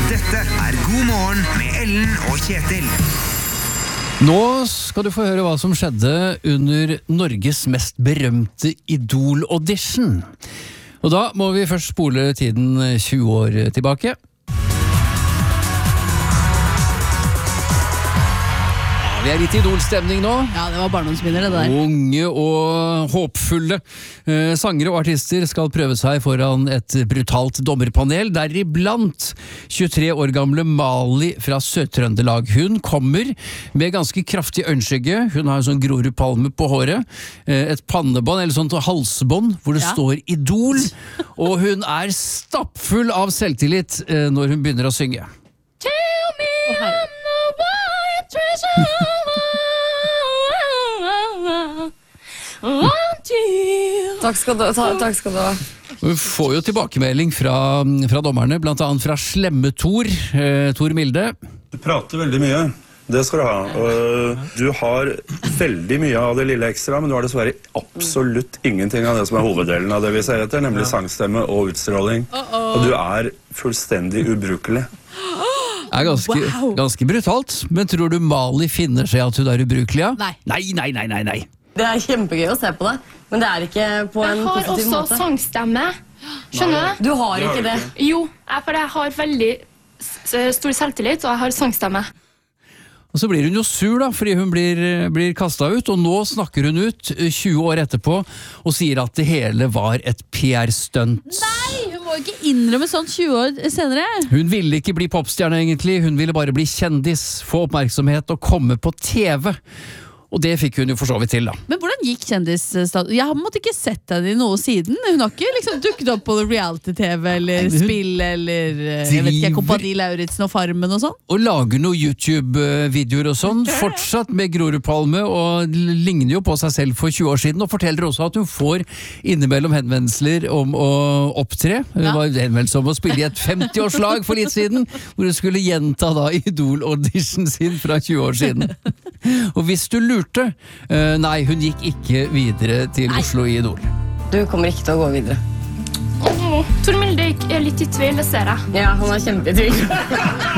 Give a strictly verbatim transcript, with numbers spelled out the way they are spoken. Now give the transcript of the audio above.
Dette er God morgen med Ellen og Kjetil. Nå skal du få høre hva som skjedde under Norges mest berømte Idol-audition. Og da må vi først spole tiden tjue år tilbake. Vi er litt i idolstemning nå. Ja, det var barndomsminner det der. Unge og håpfulle eh, sangere og artister skal prøve seg foran et brutalt dommerpanel, deriblant tjuetre år gamle Mali fra Sør-Trøndelag. Hun kommer med ganske kraftig øyenskygge. Hun har en sånn Grorud-palme på håret, eh, et pannebånd, eller sånt halsbånd, hvor det ja. står Idol, og hun er stappfull av selvtillit eh, når hun begynner å synge. Tell me I'm the white treasure. Takk skal du ta, takk skal du ha. Hun får jo tilbakemelding fra, fra dommerne, blant annet fra slemme Tor, eh, Tor Milde. Du prater veldig mye, det skal du ha. Og du har veldig mye av det lille ekstra, men du har dessverre absolutt ingenting av det som er hoveddelen av det vi ser etter, nemlig sangstemme og utstråling. Og du er fullstendig ubrukelig. Det er ganske, wow. ganske brutalt, men tror du Mali finner seg at hun er ubrukelig? Ja? Nei. Nei, nei, nei, nei, nei. Det er kjempegøy å se på det, men det er ikke på en positiv måte. Jeg har også sangstemme. Skjønner du? Du har ikke det. Jo, for jeg har veldig stor selvtillit, og jeg har sangstemme. Og så blir hun jo sur da, fordi hun blir, blir kastet ut, og nå snakker hun ut tjue år etterpå og sier at det hele var et P R-stunt. Nei, hun må ikke innrømme sånn tjue år senere. Hun ville ikke bli popstjerne egentlig, hun ville bare bli kjendis, få oppmerksomhet og komme på T V. Og det fikk hun jo for så vidt til da. Men hvordan gikk kjendisstatus? Jeg har måtte ikke sett henne i noe siden. Hun har ikke liksom dukket opp på reality-T V eller Nei, spill eller jeg vet ikke, Kompani Lauritzen og Farmen og sånn. Og lager noen YouTube-videoer og sånn, fortsatt med Grorud-palme, og ligner jo på seg selv for tjue år siden, og forteller også at hun får innimellom henvendelser om å opptre. Det ja. var henvendelse om å spille i et femti-årslag for litt siden, hvor hun skulle gjenta da Idol-audition sin fra tjue år siden. Og hvis du lurte, uh, nei, hun gikk ikke videre til nei. Oslo i Idol. Du kommer ikke til å gå videre. Oh, Tor Milde er litt i tvil, det ser jeg. Ja, han er kjempe i tvil.